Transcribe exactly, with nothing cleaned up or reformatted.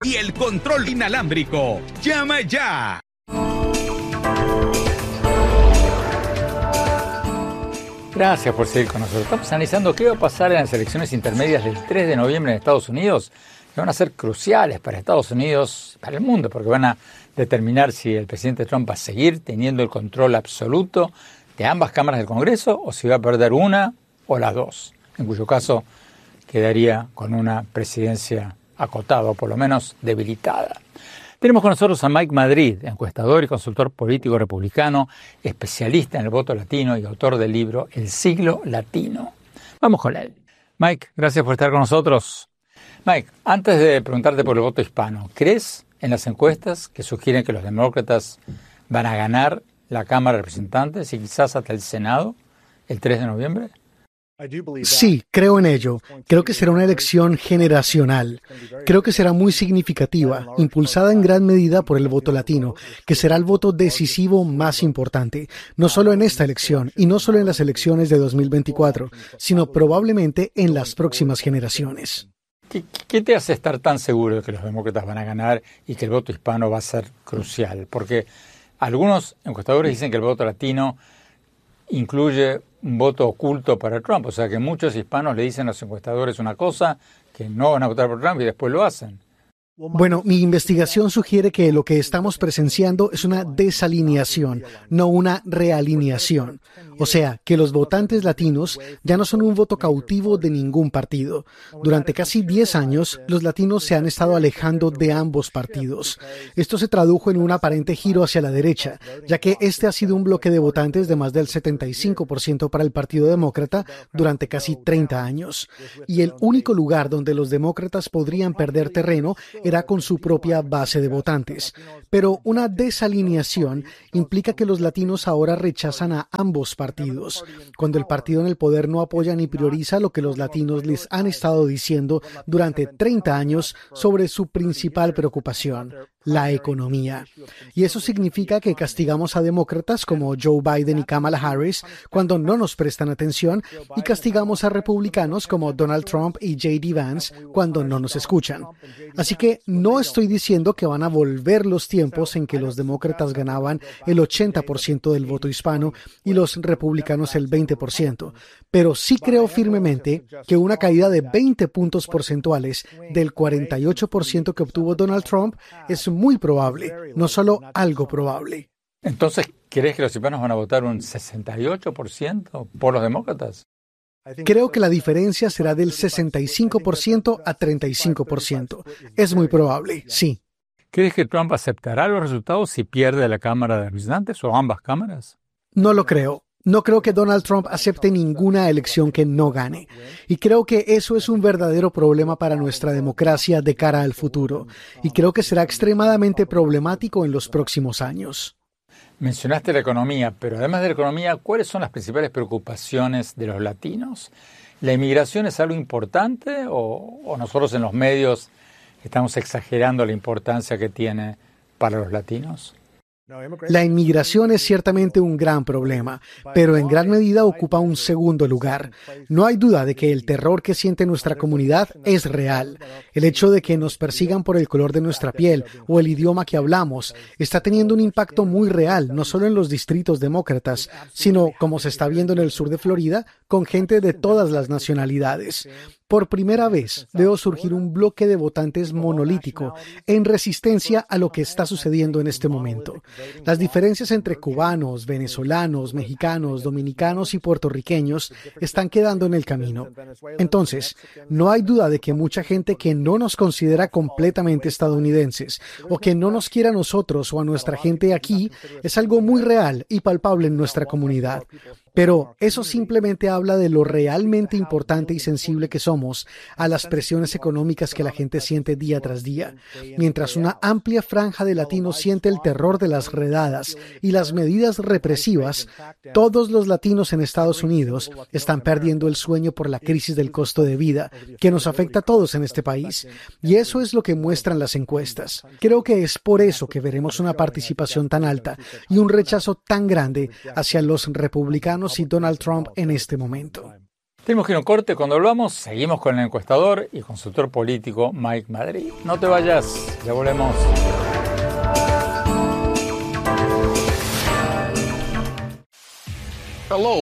y el control inalámbrico. ¡Llama ya! Gracias por seguir con nosotros. Estamos analizando qué va a pasar en las elecciones intermedias del tres de noviembre en Estados Unidos, que van a ser cruciales para Estados Unidos, para el mundo, porque van a determinar si el presidente Trump va a seguir teniendo el control absoluto de ambas cámaras del Congreso o si va a perder una o las dos, en cuyo caso quedaría con una presidencia acotada o por lo menos debilitada. Tenemos con nosotros a Mike Madrid, encuestador y consultor político republicano, especialista en el voto latino y autor del libro El siglo latino. Vamos con él. Mike, gracias por estar con nosotros. Mike, antes de preguntarte por el voto hispano, ¿crees en las encuestas que sugieren que los demócratas van a ganar la Cámara de Representantes y quizás hasta el Senado el tres de noviembre? Sí, creo en ello. Creo que será una elección generacional. Creo que será muy significativa, impulsada en gran medida por el voto latino, que será el voto decisivo más importante, no solo en esta elección y no solo en las elecciones de dos mil veinticuatro, sino probablemente en las próximas generaciones. ¿Qué, ¿Qué te hace estar tan seguro de que los demócratas van a ganar y que el voto hispano va a ser crucial? Porque algunos encuestadores dicen que el voto latino incluye un voto oculto para Trump, o sea que muchos hispanos le dicen a los encuestadores una cosa, que no van a votar por Trump y después lo hacen. Bueno, mi investigación sugiere que lo que estamos presenciando es una desalineación, no una realineación. O sea, que los votantes latinos ya no son un voto cautivo de ningún partido. Durante casi diez años, los latinos se han estado alejando de ambos partidos. Esto se tradujo en un aparente giro hacia la derecha, ya que este ha sido un bloque de votantes de más del setenta y cinco por ciento para el Partido Demócrata durante casi treinta años. Y el único lugar donde los demócratas podrían perder terreno era con su propia base de votantes. Pero una desalineación implica que los latinos ahora rechazan a ambos partidos, cuando el partido en el poder no apoya ni prioriza lo que los latinos les han estado diciendo durante treinta años sobre su principal preocupación, la economía. Y eso significa que castigamos a demócratas como Joe Biden y Kamala Harris cuando no nos prestan atención y castigamos a republicanos como Donald Trump y J D Vance cuando no nos escuchan. Así que no estoy diciendo que van a volver los tiempos en que los demócratas ganaban el ochenta por ciento del voto hispano y los republicanos el veinte por ciento, pero sí creo firmemente que una caída de veinte puntos porcentuales del cuarenta y ocho por ciento que obtuvo Donald Trump es muy probable, no solo algo probable. Entonces, ¿crees que los hispanos van a votar un sesenta y ocho por ciento por los demócratas? Creo que la diferencia será del sesenta y cinco por ciento a treinta y cinco por ciento. Es muy probable, sí. ¿Crees que Trump aceptará los resultados si pierde la Cámara de Representantes o ambas cámaras? No lo creo. No creo que Donald Trump acepte ninguna elección que no gane. Y creo que eso es un verdadero problema para nuestra democracia de cara al futuro. Y creo que será extremadamente problemático en los próximos años. Mencionaste la economía, pero además de la economía, ¿cuáles son las principales preocupaciones de los latinos? ¿La inmigración es algo importante o, o nosotros en los medios estamos exagerando la importancia que tiene para los latinos? La inmigración es ciertamente un gran problema, pero en gran medida ocupa un segundo lugar. No hay duda de que el terror que siente nuestra comunidad es real. El hecho de que nos persigan por el color de nuestra piel o el idioma que hablamos está teniendo un impacto muy real, no solo en los distritos demócratas, sino, como se está viendo en el sur de Florida, con gente de todas las nacionalidades. Por primera vez veo surgir un bloque de votantes monolítico en resistencia a lo que está sucediendo en este momento. Las diferencias entre cubanos, venezolanos, mexicanos, dominicanos y puertorriqueños están quedando en el camino. Entonces, no hay duda de que mucha gente que no nos considera completamente estadounidenses o que no nos quiere a nosotros o a nuestra gente aquí es algo muy real y palpable en nuestra comunidad. Pero eso simplemente habla de lo realmente importante y sensible que somos a las presiones económicas que la gente siente día tras día. Mientras una amplia franja de latinos siente el terror de las redadas y las medidas represivas, todos los latinos en Estados Unidos están perdiendo el sueño por la crisis del costo de vida, que nos afecta a todos en este país. Y eso es lo que muestran las encuestas. Creo que es por eso que veremos una participación tan alta y un rechazo tan grande hacia los republicanos y Donald Trump en este momento. Tenemos que ir a un corte. Cuando volvamos, seguimos con el encuestador y consultor político Mike Madrid. No te vayas, ya volvemos. Hello,